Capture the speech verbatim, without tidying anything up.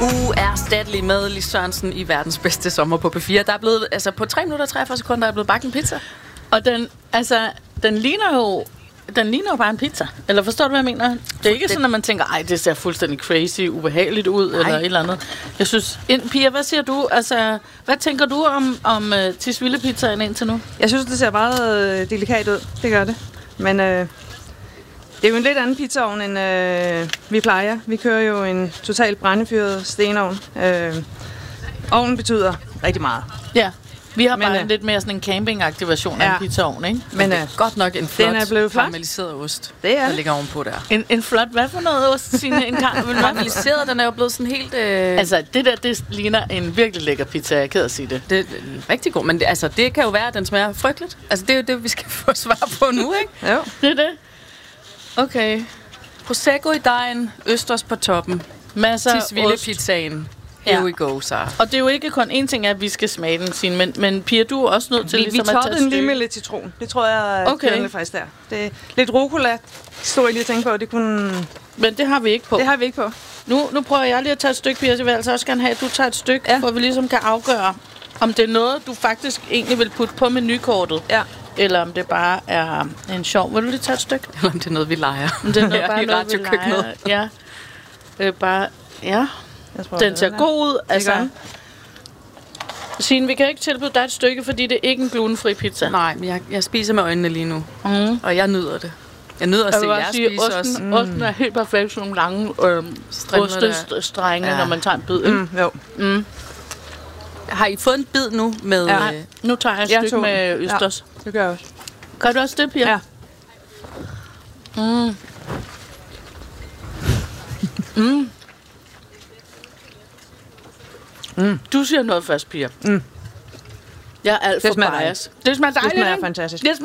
Uerstattelig med Lis Sørensen i verdens bedste sommer på P fire. Der er blevet, altså på tre minutter og treogfyrre sekunder er blevet bagt en pizza. Og den, altså, den ligner jo, den ligner jo bare en pizza. Eller forstår du, hvad jeg mener? Det er ikke sådan, at man tænker, ej, det ser fuldstændig crazy, ubehageligt ud, nej, eller et eller andet. Jeg synes, ind, Pia, hvad siger du? Altså, hvad tænker du om, om uh, Tisvilde-pizzaen indtil nu? Jeg synes, det ser meget øh, delikat ud. Det gør det. Men øh, det er jo en lidt anden pizzaovn, end øh, vi plejer. Vi kører jo en totalt brændefyret stenovn. Øh, ovnen betyder rigtig meget. Ja, vi har men, bare øh, en lidt mere sådan en camping-agtig version ja. af en pizzaovn, ikke? Men, men øh, godt nok en flot, den er blevet flot. karamelliseret ost, det er der ligger ovenpå der. En, en flot, hvad for noget ost, Signe? En karamelliseret, den er jo blevet sådan helt... Øh... Altså, det der, det ligner en virkelig lækker pizza, jeg er ked at sige det. Det er rigtig god, men det, altså, det kan jo være, at den smager frygteligt. Altså, det er jo det, vi skal få svar på nu, ikke? Jo. Det er det. Okay. Prosecco i dejen, østers på toppen. Masser af ost. Tisvilde-pizzaen. Here ja. we go, Sara. Og det er jo ikke kun én ting, at vi skal smage den, Signe, men, men Pia, du er også nødt til vi, ligesom vi at tage toppede den lige med lidt citron. Det tror jeg, okay. er faktisk der. Det er lidt rucola, stod jeg lige og tænkte på. Det kunne... Men det har vi ikke på. Det har vi ikke på. Nu, nu prøver jeg lige at tage et stykke, Pia, så vil jeg altså også gerne have, at du tager et stykke, ja. hvor vi ligesom kan afgøre, om det er noget, du faktisk egentlig vil putte på menukortet. Ja. Eller om det bare er en sjov. Vil du lige tage et stykke? Eller om det er noget, vi leger. Om det er noget, bare i noget, vi leger. Ja. Øh, bare, ja. Tror, den ser god ud. Altså, Signe, vi kan ikke tilbyde dig et stykke, fordi det er ikke en glutenfri pizza. Nej, men jeg, jeg spiser med øjnene lige nu. Mm. Og jeg nyder det. Jeg nyder at jeg se jer spise osten, også. Mm. Osten er helt perfekt, sådan nogle lange øh, ostestrenge, ja. når man tager en bid. Mm, jo. Mm. Har I fået en bid nu med... Ja. Øh... Nu tager jeg et jeg stykke med østers. Ja, det gør jeg også. Gør du også det, Pia? Ja. Mm. mm. Mm. Du siger noget først, Pia. Mm. Jeg er alt det for bias. Det smager dejligt. Det smager fantastisk. Det